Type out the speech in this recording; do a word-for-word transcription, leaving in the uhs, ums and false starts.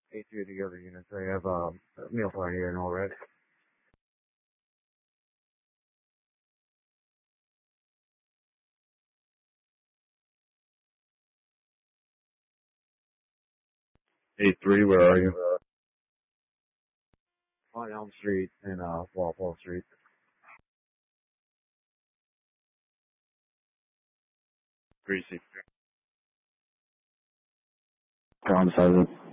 A three to the other units. I have um, a meal plan here and all red. A three, where are you? On Elm Street and uh, Walpole Street. Greasy. Town seven.